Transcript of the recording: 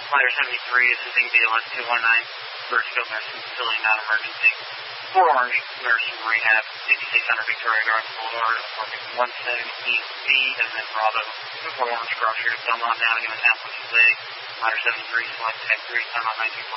Ladder 73, assisting BLS 219, Birchfield Nursing Facility, non-emergency. 4 Orange Nursing Rehab, 5600 Victoria Gardens Boulevard, apartment 170B, and then Bravo. 4 Orange Cross here, Belmont Avenue, Annapolis, Ladder 73, select Tech 3, Belmont 19.